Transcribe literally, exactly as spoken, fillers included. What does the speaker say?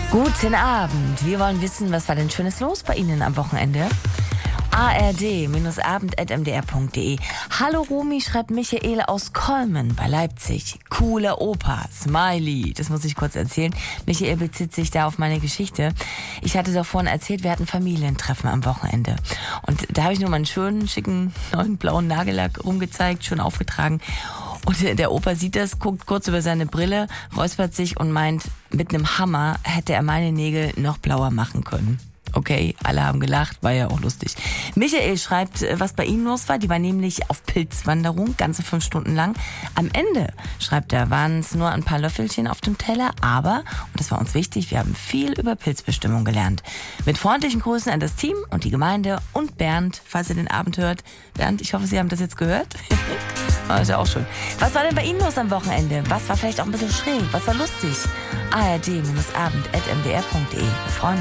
Guten Abend. Wir wollen wissen, was war denn Schönes los bei Ihnen am Wochenende? A R D Abend at m d r punkt d e. Hallo Romy, schreibt Michael aus Kolmen bei Leipzig. Cooler Opa, Smiley. Das muss ich kurz erzählen. Michael bezieht sich da auf meine Geschichte. Ich hatte doch vorhin erzählt, wir hatten Familientreffen am Wochenende. Und da habe ich nur mal einen schönen, schicken, neuen blauen Nagellack rumgezeigt, schön aufgetragen. Und der Opa sieht das, guckt kurz über seine Brille, räuspert sich und meint, mit einem Hammer hätte er meine Nägel noch blauer machen können. Okay, alle haben gelacht, war ja auch lustig. Michael schreibt, was bei ihm los war. Die war nämlich auf Pilzwanderung, ganze fünf Stunden lang. Am Ende, schreibt er, waren es nur ein paar Löffelchen auf dem Teller, aber, und das war uns wichtig, wir haben viel über Pilzbestimmung gelernt. Mit freundlichen Grüßen an das Team und die Gemeinde und Bernd, falls ihr den Abend hört. Bernd, ich hoffe, Sie haben das jetzt gehört. Oh, ist ja auch schön. Was war denn bei Ihnen los am Wochenende? Was war vielleicht auch ein bisschen schräg? Was war lustig? A R D Abend at m d r punkt d e. Wir freuen uns.